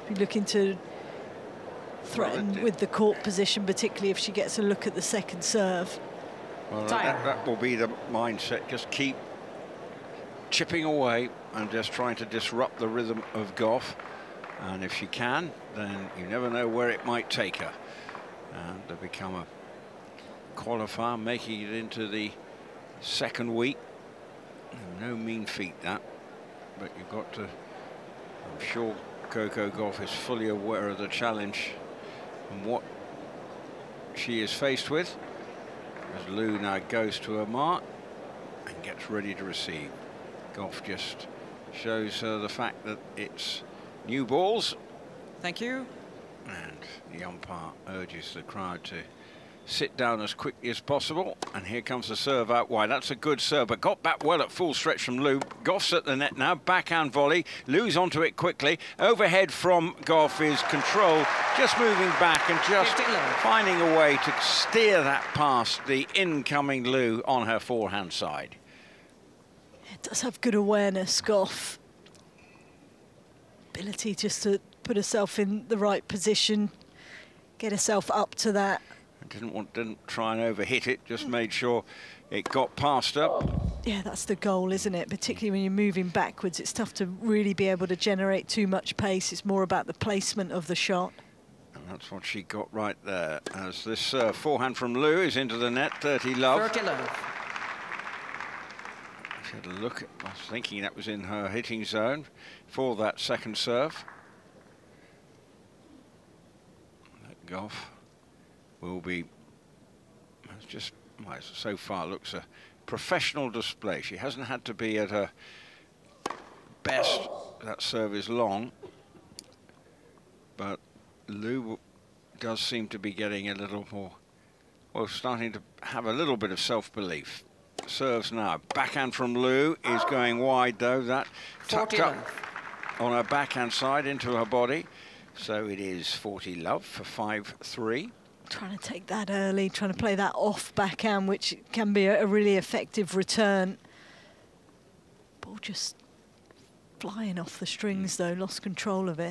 Be looking to threaten with the court position, particularly if she gets a look at the second serve. Well, that will be the mindset. Just keep chipping away and just trying to disrupt the rhythm of Gauff. And if she can, then you never know where it might take her. And to become a qualifier, making it into the second week. No mean feat, that. But you've got to... I'm sure Coco Gauff is fully aware of the challenge and what she is faced with. As Liu now goes to her mark and gets ready to receive. Gauff just shows her the fact that it's new balls. Thank you. And the umpire urges the crowd to sit down as quickly as possible. And here comes the serve out wide. That's a good serve, but got back well at full stretch from Liu. Gauff's at the net now. Backhand volley. Liu's onto it quickly. Overhead from Gauff is control. Just moving back and just finding a way to steer that past the incoming Liu on her forehand side. It does have good awareness, Gauff. Ability just to put herself in the right position, get herself up to that. Didn't try and overhit it, just made sure it got past her. Yeah, that's the goal, isn't it? Particularly when you're moving backwards, it's tough to really be able to generate too much pace. It's more about the placement of the shot. And that's what she got right there. As this forehand from Liu is into the net, 30 love. 30 love. She had a look at, I was thinking that was in her hitting zone for that second serve. That Gauff will be, it's just, well, so far looks a professional display. She hasn't had to be at her best. That serve is long, but Liu does seem to be getting a little more, well, starting to have a little bit of self-belief. Serves now. Backhand from Liu is going wide, though. That tucked up on her backhand side into her body. So it is 40 love for 5-3. Trying to take that early, trying to play that off backhand, which can be a really effective return. Ball just flying off the strings, though, lost control of it.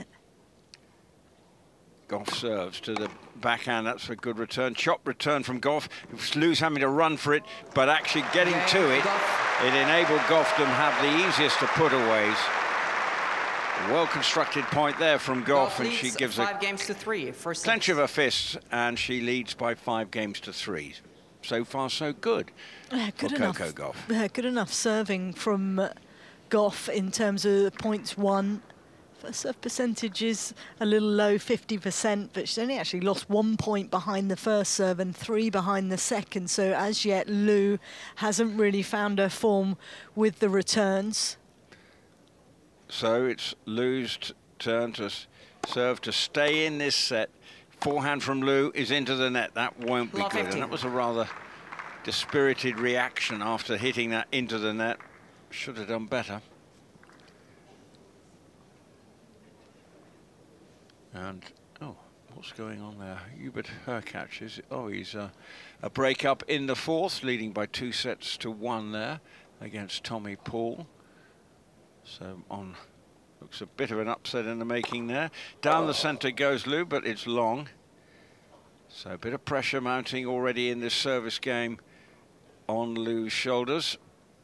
Gauff serves to the backhand, that's a good return. Chop return from Gauff. Liu's having to run for it, but actually getting to it, it enabled Gauff to have the easiest of put-aways. Well-constructed point there from Gauff, and she gives 5 games to 3. Clench of her fists, and she leads by 5 games to 3. So far, so good. Good for enough. Coco Gauff. Good enough serving from Gauff in terms of points won. First serve percentage is a little low, 50%, but she's only actually lost 1 point behind the first serve and 3 behind the second. So as yet, Liu hasn't really found her form with the returns. So it's Liu's turn to serve to stay in this set. Forehand from Liu is into the net. That won't be good. And that was a rather dispirited reaction after hitting that into the net. Should have done better. And, oh, what's going on there? Hubert Hurkacz, is it? Oh, he's a break-up in the fourth, leading by 2-1 there against Tommy Paul. So on, looks a bit of an upset in the making there. Down the centre goes Liu, but it's long. So a bit of pressure mounting already in this service game on Liu's shoulders.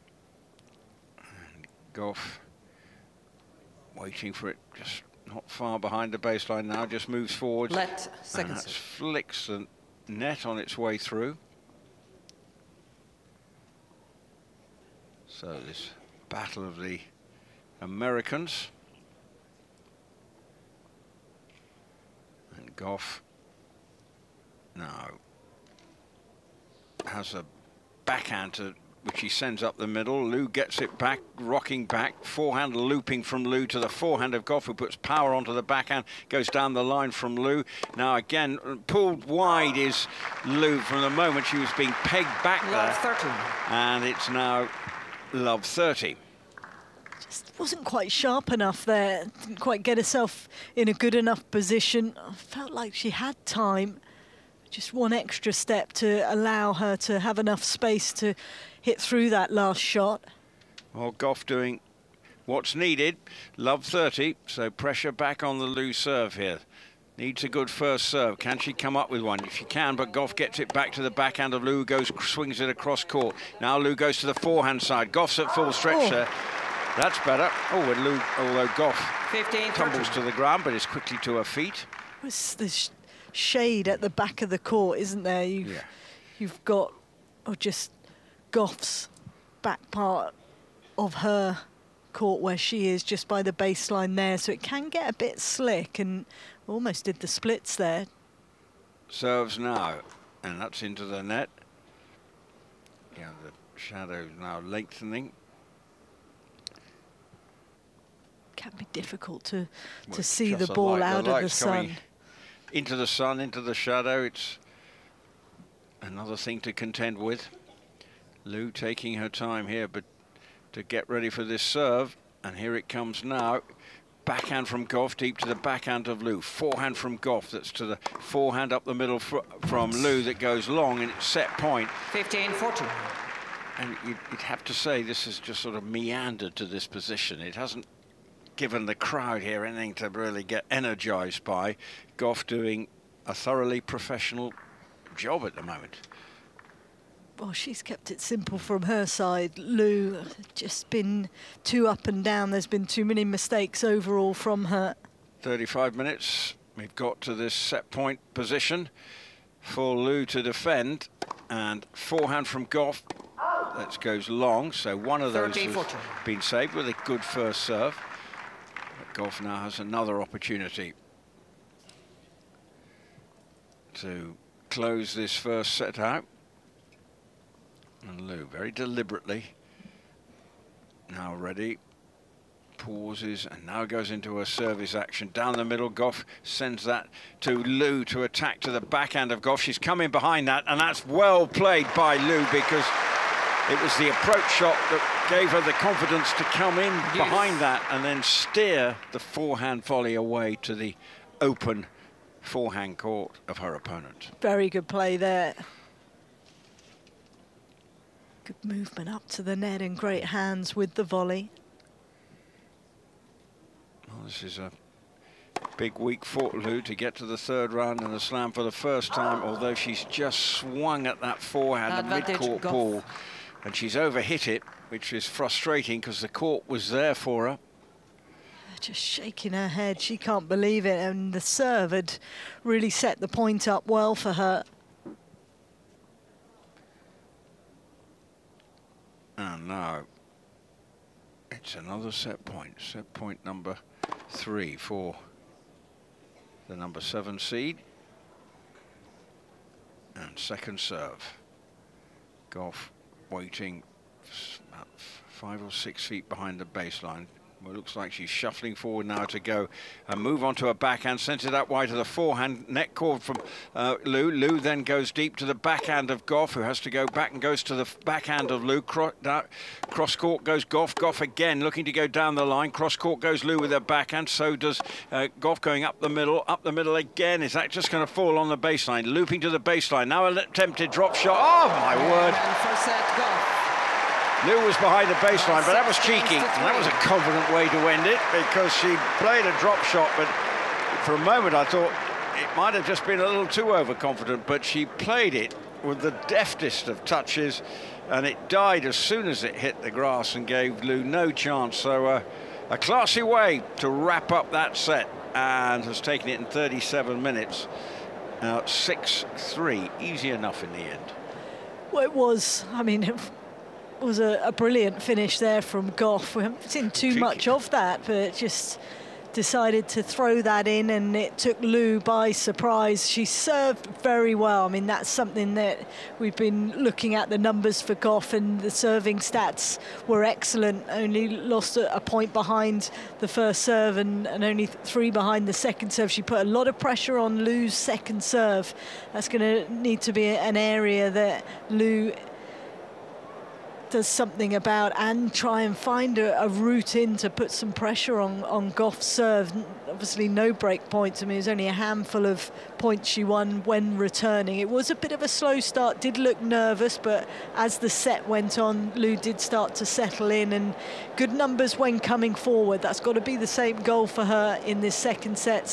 And Gauff waiting for it, just not far behind the baseline now, just moves forward. Second serve. Flicks the net on its way through. So this battle of the Americans. And Gauff now has a backhand to which he sends up the middle. Liu gets it back, rocking back. Forehand looping from Liu to the forehand of Gauff, who puts power onto the backhand, goes down the line from Liu. Now again, pulled wide is Liu from the moment she was being pegged back love there. 30. And it's now love 30. Just wasn't quite sharp enough there. Didn't quite get herself in a good enough position. I felt like she had time. Just one extra step to allow her to have enough space to hit through that last shot. Well, Gauff doing what's needed. Love 30, so pressure back on the Liu serve here. Needs a good first serve. Can she come up with one? If she can, but Goff gets it back to the backhand of Liu, swings it across court. Now Liu goes to the forehand side. Goff's at full stretch there. That's better. Oh, and Liu, although Goff 15, tumbles to the ground, but is quickly to her feet. It's the shade at the back of the court, isn't there? You've got just Goff's back part of her court where she is, just by the baseline there, so it can get a bit slick, and almost did the splits there. Serves now, and that's into the net. Yeah, the shadow now lengthening. Can be difficult to see the ball out of the sun. Into the sun, into the shadow. It's another thing to contend with. Liu taking her time here, but to get ready for this serve, and here it comes now. Backhand from Goff, deep to the backhand of Liu. Forehand from Goff, that's to the forehand up the middle from Liu that goes long, and it's set point. 15-14. And you'd have to say this has just sort of meandered to this position. It hasn't given the crowd here anything to really get energised by. Goff doing a thoroughly professional job at the moment. Well, she's kept it simple from her side. Liu just been too up and down. There's been too many mistakes overall from her. 35 minutes. We've got to this set point position for Liu to defend. And forehand from Goff. That goes long. So one of those has been saved with a good first serve. But Goff now has another opportunity to close this first set out. And Liu very deliberately now ready, pauses, and now goes into her service action down the middle. Goff sends that to Liu to attack to the backhand of Goff. She's coming behind that, and that's well played by Liu, because it was the approach shot that gave her the confidence to come in behind that and then steer the forehand volley away to the open forehand court of her opponent. Very good play there. Good movement up to the net and great hands with the volley. Well, this is a big week for Liu to get to the third round in the slam for the first time, although she's just swung at that forehand, a mid-court ball, and she's overhit it, which is frustrating because the court was there for her. Just shaking her head, she can't believe it, and the serve had really set the point up well for her. And now it's another set point number 3 for the number 7 seed. And second serve. Goff waiting about 5 or 6 feet behind the baseline. Well, it looks like she's shuffling forward now to go and move on to her backhand, sends it out wide to the forehand, net cord from Liu. Liu then goes deep to the backhand of Goff, who has to go back and goes to the backhand of Liu. Cross court goes Goff. Goff again looking to go down the line. Cross court goes Liu with her backhand. So does Goff going up the middle. Up the middle again. Is that just going to fall on the baseline? Looping to the baseline. Now an attempted drop shot. Oh, my word. And first set, Goff. Liu was behind the baseline, but that was cheeky. And that was a confident way to end it, because she played a drop shot, but for a moment I thought it might have just been a little too overconfident, but she played it with the deftest of touches, and it died as soon as it hit the grass and gave Liu no chance. So a classy way to wrap up that set, and has taken it in 37 minutes. Now 6-3, easy enough in the end. Well, it was, I mean, it was a brilliant finish there from Goff. We haven't seen too much of that, but just decided to throw that in, and it took Liu by surprise. She served very well. I mean, that's something that we've been looking at, the numbers for Goff, and the serving stats were excellent. Only lost a point behind the first serve and only 3 behind the second serve. She put a lot of pressure on Liu's second serve. That's going to need to be an area that Liu does something about and try and find a route in to put some pressure on Goff's serve. Obviously no break points. I mean, there's only a handful of points she won when returning. It was a bit of a slow start, did look nervous, but as the set went on, Liu did start to settle in, and good numbers when coming forward. That's got to be the same goal for her in this second set.